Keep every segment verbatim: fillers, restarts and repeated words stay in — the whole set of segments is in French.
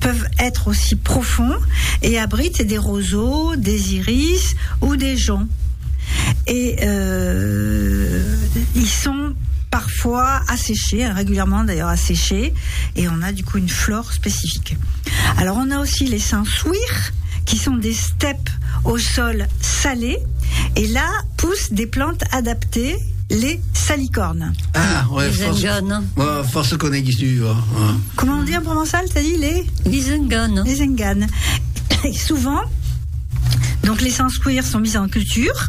peuvent être aussi profonds et abritent des roseaux, des iris ou des joncs. Et euh, ils sont parfois asséchés, hein, régulièrement d'ailleurs asséchés, et on a du coup une flore spécifique. Alors on a aussi les sainsoirs, qui sont des steppes au sol salé, et là poussent des plantes adaptées, les salicornes. Ah, ouais, les force, enganes. ouais, force qu'on existe, ouais. Comment on dit en provençal, t'as dit les Les enganes. Les enganes. Et souvent, donc les sainsoirs sont mis en culture.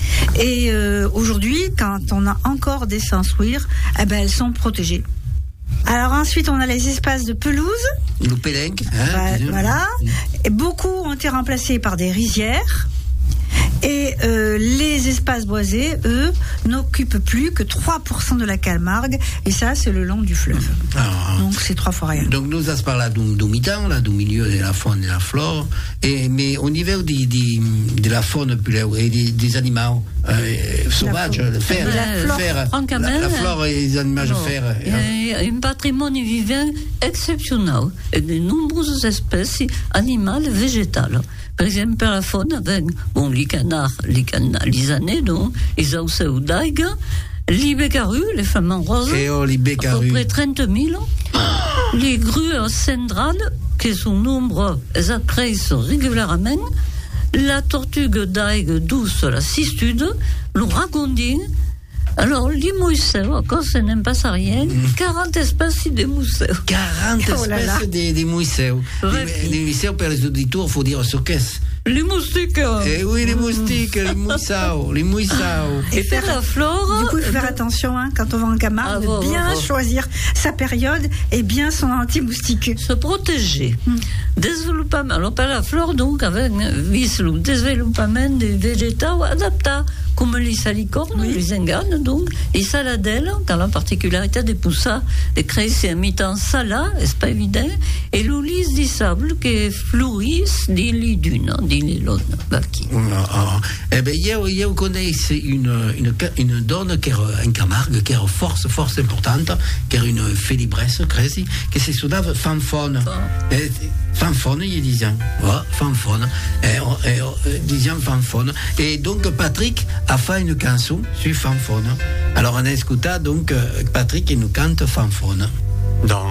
Et euh, aujourd'hui, quand on a encore des sainsoirs, eh ben, elles sont protégées. Alors ensuite, on a les espaces de pelouse. Le pélenque. Hein, bah, voilà. Et beaucoup ont été remplacés par des rizières. Et euh, les espaces boisés, eux, n'occupent plus que trois pour cent de la Camargue. Et ça, c'est le long du fleuve. Alors, donc, c'est trois fois rien. Donc, nous avons parlé du mi-temps, là, du milieu de la faune et de la flore. Et, mais au niveau de, de, de la faune et des, des animaux euh, sauvages, le fer, la, le fer, la, la flore et les animaux de fer. Il y a un patrimoine vivant exceptionnel et de nombreuses espèces animales et végétales. Par exemple, la faune avec bon, les canards, les canards, les années, donc, les ausseux d'aigue, les bécarus, les flamants roses, et oh, les bécarus. à peu près trente mille, les grues centrales, qui sont nombreux, elles apparaissent régulièrement, la tortugue d'aigue douce, la cistude, le ragondin. Alors, les mousseaux, encore, ça n'aime pas ça rien, quarante espèces de mousseaux. quarante oh là là. espèces de, de mousseaux. Les, les mousseaux, pour les auditeurs, il faut dire ce qu'est-ce. Les moustiques. Eh oui, les moustiques, les mousseaux, les mousseaux. Et, et faire la flore. Du coup, il faut faire attention, hein, quand on va en Camargue, ah, de bien bon, bon. choisir sa période et bien son anti-moustique. Se protéger. Hmm. Développement. Alors, par la flore, donc, avec le développement des végétaux adaptés, comme les salicornes, oui. les enganes, donc, les saladelles, qui ont la particularité de pousser, de créer ces mi-temps salat, c'est pas évident, et l'oulis du sable qui fleurissent dans les dunes, dans les lones. Eh bien, je connais une, une, une donne qui est en Camargue, qui est force, force importante, qui est une félibresse, qui se soudave fanfone. Oh. Fanfone, il disait. Ouais, fanfone. Et, et, disant fanfone. Et donc, Patrick a fait une chanson sur fanfone. Alors, on a écouté donc Patrick qui nous cante fanfone. Dans